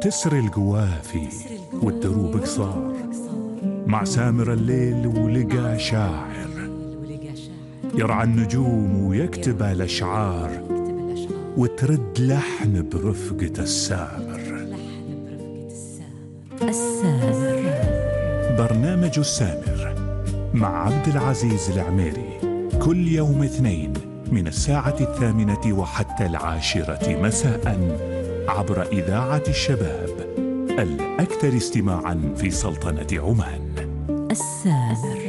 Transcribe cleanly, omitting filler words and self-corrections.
تسري القوافي والدروب قصار، مع سامر الليل ولقى شاعر يرعى النجوم ويكتب الأشعار، وترد لحن برفقة السامر. برنامج السامر مع عبد العزيز العميري كل يوم اثنين من 8:00 وحتى 10:00 مساء عبر إذاعة الشباب الأكثر استماعا في سلطنة عمان. السامر.